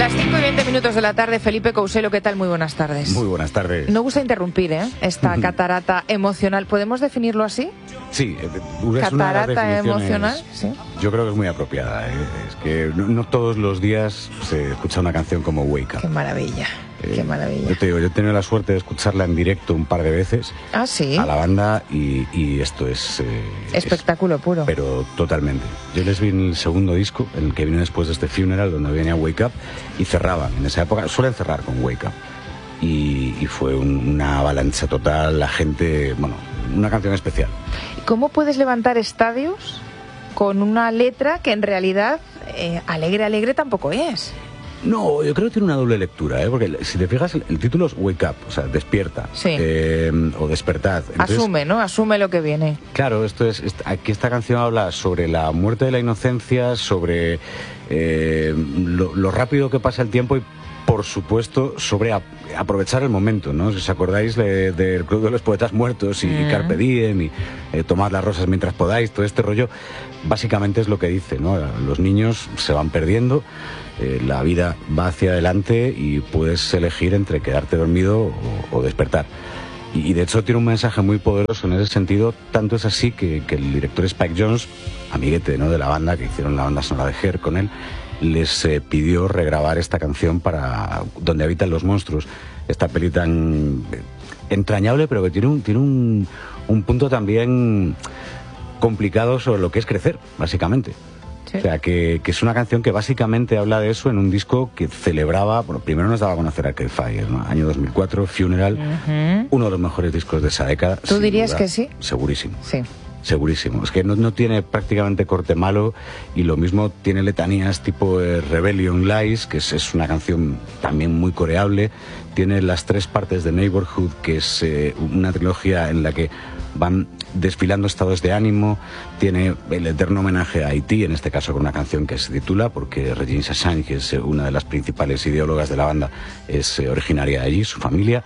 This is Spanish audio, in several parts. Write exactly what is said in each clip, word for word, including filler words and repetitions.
Las cinco y veinte minutos de la tarde, Felipe Couselo, ¿qué tal? Muy buenas tardes. Muy buenas tardes. No gusta interrumpir, ¿eh? Esta catarata emocional. ¿Podemos definirlo así? Sí, es catarata una de las emocional. Sí. Yo creo que es muy apropiada. ¿eh? Es que no, no todos los días se escucha una canción como Wake Up. Qué maravilla. Eh, Qué maravilla. Yo te digo, yo he tenido la suerte de escucharla en directo un par de veces. Ah, sí. A la banda y, y esto es... Eh, Espectáculo es, puro. Pero totalmente. Yo les vi en el segundo disco, en el que vino después de este Funeral, donde venía Wake Up, y cerraban. En esa época suelen cerrar con Wake Up. Y, y fue un, una avalancha total, la gente... Bueno, una canción especial. ¿Cómo puedes levantar estadios con una letra que en realidad eh, alegre, alegre tampoco es? No, yo creo que tiene una doble lectura, ¿eh? Porque si te fijas, el, el título es Wake Up, o sea, despierta, sí. eh, o despertad. Entonces, asume, ¿no? Asume lo que viene. Claro, esto es, aquí esta canción habla sobre la muerte de la inocencia, sobre eh, lo, lo rápido que pasa el tiempo y, por supuesto, sobre a, aprovechar el momento, ¿no? Si os acordáis del de, de Club de los Poetas Muertos y mm. Carpe Diem y eh, tomad las rosas mientras podáis, todo este rollo, básicamente es lo que dice, ¿no? Los niños se van perdiendo, eh, la vida va hacia adelante y puedes elegir entre quedarte dormido o, o despertar. Y, y de hecho tiene un mensaje muy poderoso en ese sentido, tanto es así que, que el director Spike Jonze, amiguete, ¿no?, de la banda, que hicieron la banda sonora de Her con él, les eh, pidió regrabar esta canción para Donde habitan los monstruos, esta peli tan entrañable, pero que tiene un, tiene un, un punto también complicado sobre lo que es crecer, básicamente. Sí. O sea, que, que es una canción que básicamente habla de eso en un disco que celebraba, bueno, primero nos daba a conocer Arcade Fire, ¿no? Año dos mil cuatro, Funeral, uh-huh. uno de los mejores discos de esa década. ¿Tú dirías duda, que sí? Segurísimo. Sí. Segurísimo. Es que no, no tiene prácticamente corte malo y lo mismo tiene letanías tipo eh, Rebellion Lies, que es, es una canción también muy coreable. Tiene las tres partes de Neighborhood, que es eh, una trilogía en la que van desfilando estados de ánimo. Tiene el eterno homenaje a Haití, en este caso con una canción que se titula, porque Regine Chassagne, que es una de las principales ideólogas de la banda, es eh, originaria de allí, su familia.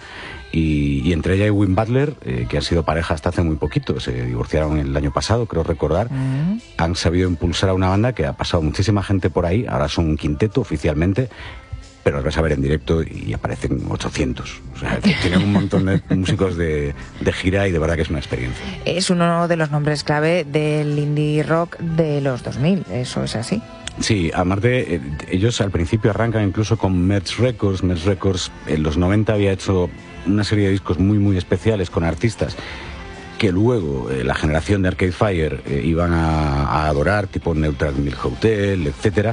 Y, y entre ella y Win Butler, eh, que han sido pareja hasta hace muy poquito, se divorciaron el año pasado, creo recordar, uh-huh. han sabido impulsar a una banda que ha pasado muchísima gente por ahí, ahora son un quinteto oficialmente, pero los vas a ver en directo y aparecen ochocientos. O sea, tienen un montón de músicos de, de gira y de verdad que es una experiencia. Es uno de los nombres clave del indie rock de los dos mil, eso es así. Sí, además de eh, ellos al principio arrancan incluso con Merch Records. Merch Records en los noventa había hecho una serie de discos muy muy especiales con artistas que luego eh, la generación de Arcade Fire eh, iban a, a adorar, tipo Neutral Milk Hotel, etcétera,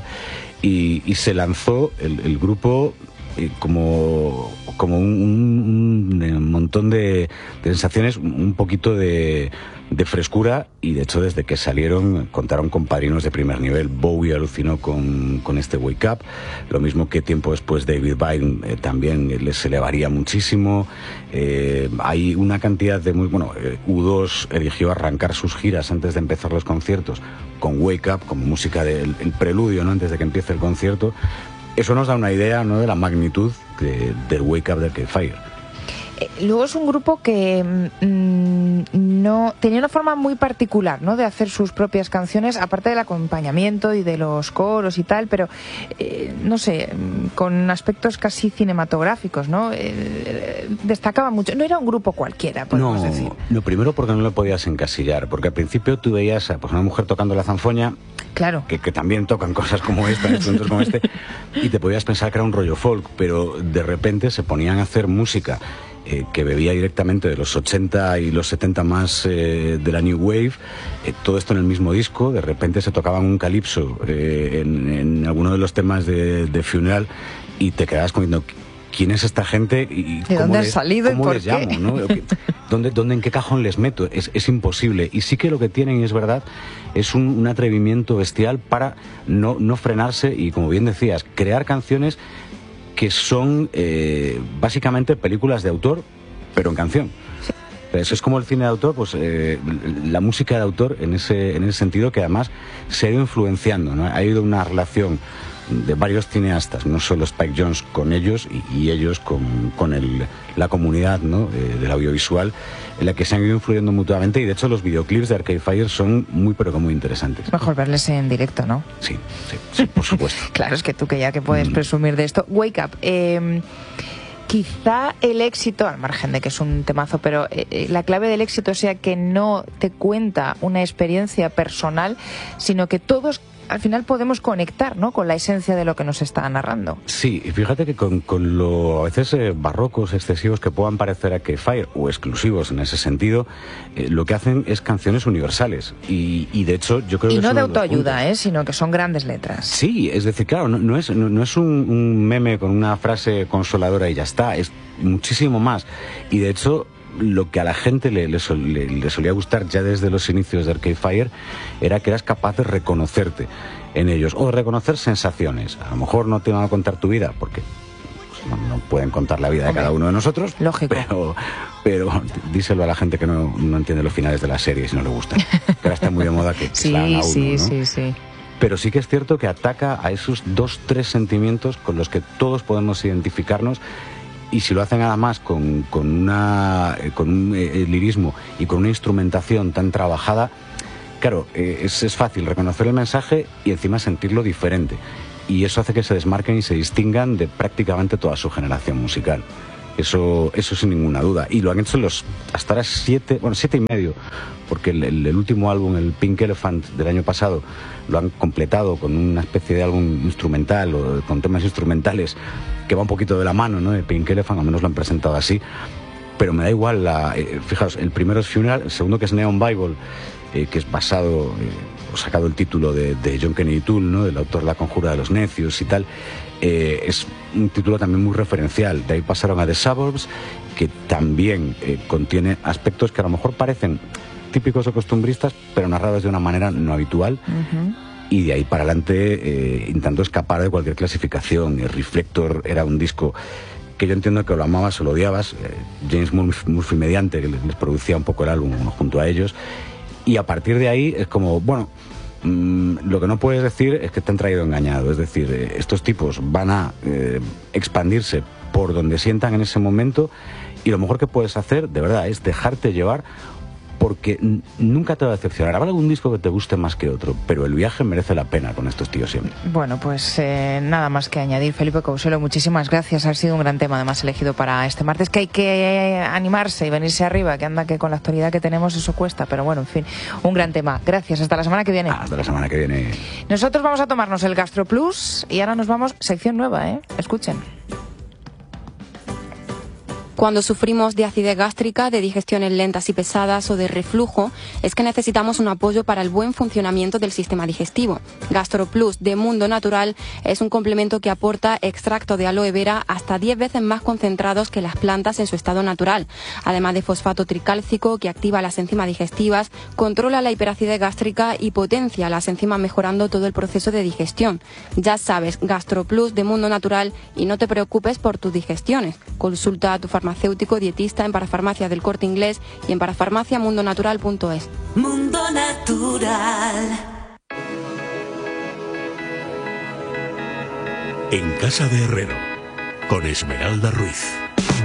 y, y se lanzó el, el grupo eh, como, como un, un, un montón de, de sensaciones, un poquito de, de frescura, y de hecho desde que salieron contaron con padrinos de primer nivel. Bowie alucinó con, con este Wake Up, lo mismo que tiempo después David Byrne eh, también les elevaría muchísimo. Eh, hay una cantidad de muy... Bueno, eh, U dos eligió arrancar sus giras antes de empezar los conciertos con Wake Up, como música del el preludio, ¿no?, antes de que empiece el concierto. Eso nos da una idea, ¿no?, de la magnitud de, del Wake Up de Arcade Fire. Luego es un grupo que mmm, no tenía una forma muy particular, ¿no?, de hacer sus propias canciones, aparte del acompañamiento y de los coros y tal, pero eh, no sé, con aspectos casi cinematográficos, ¿no? Eh, destacaba mucho. No era un grupo cualquiera, podemos no, decir. No, primero porque no lo podías encasillar, porque al principio tú veías a pues, una mujer tocando la zanfoña, claro, que, que también tocan cosas como esta, instrumentos como este, y te podías pensar que era un rollo folk, pero de repente se ponían a hacer música Eh, que bebía directamente de los ochenta y los setenta más eh, de la New Wave, eh, todo esto en el mismo disco. De repente se tocaban un calipso eh, en, en alguno de los temas de, de Funeral y te quedabas diciendo, ¿quién es esta gente? Y ¿De dónde han salido cómo y por les qué? llamo, ¿no? ¿Dónde, ¿Dónde, en qué cajón les meto? Es, es imposible. Y sí que lo que tienen, y es verdad, es un, un atrevimiento bestial para no, no frenarse y, como bien decías, crear canciones que son eh, básicamente películas de autor, pero en canción. Sí. Eso es como el cine de autor, pues eh, la música de autor en ese, en ese sentido, que además se ha ido influenciando, ¿no? Ha habido una relación de varios cineastas, no solo Spike Jonze con ellos y, y ellos con, con el, la comunidad, ¿no?, eh, del audiovisual, en la que se han ido influyendo mutuamente, y de hecho los videoclips de Arcade Fire son muy pero que muy interesantes. Mejor verles en directo, ¿no? Sí, sí, sí, por supuesto. Claro, es que tú que ya que puedes mm. presumir de esto. Wake Up, eh, quizá el éxito, al margen de que es un temazo, pero eh, la clave del éxito sea que no te cuenta una experiencia personal, sino que todos al final podemos conectar, ¿no?, con la esencia de lo que nos está narrando. Sí, y fíjate que con, con lo a veces eh, barrocos, excesivos que puedan parecer a que Fire, o exclusivos en ese sentido, eh, lo que hacen es canciones universales. Y, y de hecho yo creo y que... Y no de autoayuda, ¿eh?, sino que son grandes letras. Sí, es decir, claro, no, no es, no, no es un, un meme con una frase consoladora y ya está, es muchísimo más. Y de hecho, lo que a la gente le, le, sol, le, le solía gustar ya desde los inicios de Arcade Fire era que eras capaz de reconocerte en ellos, o de reconocer sensaciones. A lo mejor no te van a contar tu vida, porque pues, no, no pueden contar la vida de Hombre, cada uno de nosotros. Lógico. Pero, pero díselo a la gente que no, no entiende los finales de la serie si no le gusta. Que ahora está muy de moda que, que sí, se hagan a uno, sí, ¿no? sí, sí. Pero sí que es cierto que ataca a esos dos, tres sentimientos con los que todos podemos identificarnos. Y si lo hacen además con, con, una, con un eh, lirismo y con una instrumentación tan trabajada, claro, eh, es, es fácil reconocer el mensaje y encima sentirlo diferente. Y eso hace que se desmarquen y se distingan de prácticamente toda su generación musical. Eso, eso sin ninguna duda. Y lo han hecho los hasta ahora siete, bueno, siete y medio, porque el, el, el último álbum, el Pink Elephant del año pasado, lo han completado con una especie de álbum instrumental o con temas instrumentales que va un poquito de la mano, ¿no?, de Pink Elephant, al menos lo han presentado así. Pero me da igual, la, eh, fijaos, el primero es Funeral, el segundo que es Neon Bible, eh, que es basado, eh, o sacado el título de, de John Kennedy Toole, ¿no?, del autor de La Conjura de los Necios y tal. Eh, es un título también muy referencial. De ahí pasaron a The Suburbs, que también eh, contiene aspectos que a lo mejor parecen típicos o costumbristas, pero narrados de una manera no habitual. Uh-huh. Y de ahí para adelante eh, intentando escapar de cualquier clasificación. El Reflector era un disco que yo entiendo que lo amabas o lo odiabas. Eh, James Murphy, Murphy mediante, que les producía un poco el álbum junto a ellos. Y a partir de ahí es como, bueno, mmm, lo que no puedes decir es que te han traído engañado. Es decir, eh, estos tipos van a eh, expandirse por donde sientan en ese momento, y lo mejor que puedes hacer, de verdad, es dejarte llevar, porque nunca te va a decepcionar. Habrá algún disco que te guste más que otro, pero el viaje merece la pena con estos tíos siempre. Bueno, pues eh, nada más que añadir. Felipe Couselo, muchísimas gracias. Ha sido un gran tema, además, elegido para este martes, que hay que animarse y venirse arriba, que anda que con la actualidad que tenemos eso cuesta, pero bueno, en fin, un gran tema. Gracias, hasta la semana que viene. Hasta la semana que viene. Nosotros vamos a tomarnos el Gastro Plus y ahora nos vamos, sección nueva, ¿eh? Escuchen. Cuando sufrimos de acidez gástrica, de digestiones lentas y pesadas o de reflujo, es que necesitamos un apoyo para el buen funcionamiento del sistema digestivo. GastroPlus de Mundo Natural es un complemento que aporta extracto de aloe vera hasta diez veces más concentrados que las plantas en su estado natural, además de fosfato tricálcico que activa las enzimas digestivas, controla la hiperacidez gástrica y potencia las enzimas, mejorando todo el proceso de digestión. Ya sabes, GastroPlus de Mundo Natural, y no te preocupes por tus digestiones. Consulta a tu farmacéutico farmacéutico dietista en Parafarmacia del Corte Inglés y en parafarmacia mundo natural punto es. Mundo Natural. En casa de Herrero, con Esmeralda Ruiz.